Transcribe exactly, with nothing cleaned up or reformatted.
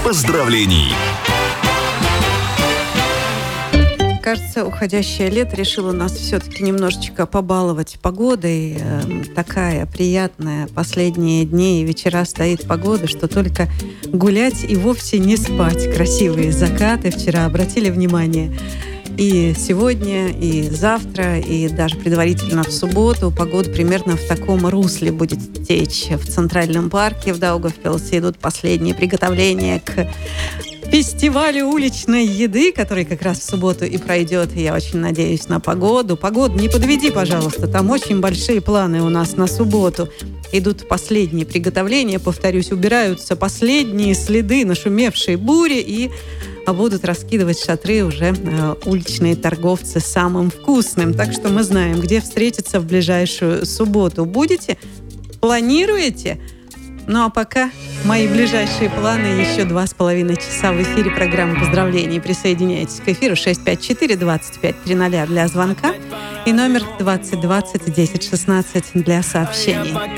поздравлений. Кажется, уходящее лето решило нас все-таки немножечко побаловать погодой. Такая приятная последние дни и вечера стоит погода, что только гулять и вовсе не спать. Красивые закаты вчера обратили внимание. И сегодня, и завтра, и даже предварительно в субботу погода примерно в таком русле будет течь. В Центральном парке в Даугавпилсе идут последние приготовления к фестивалю уличной еды, который как раз в субботу и пройдет. И я очень надеюсь на погоду. Погоду не подведи, пожалуйста. Там очень большие планы у нас на субботу. Идут последние приготовления. Повторюсь, убираются последние следы нашумевшей бури и будут раскидывать шатры уже э, уличные торговцы самым вкусным. Так что мы знаем, где встретиться в ближайшую субботу. Будете? Планируете? Ну а пока мои ближайшие планы. Еще два с половиной часа в эфире программы поздравлений. Присоединяйтесь к эфиру шесть пять четыре двадцать пять тридцать для звонка и номер двадцать двадцать десять шестнадцать для сообщений.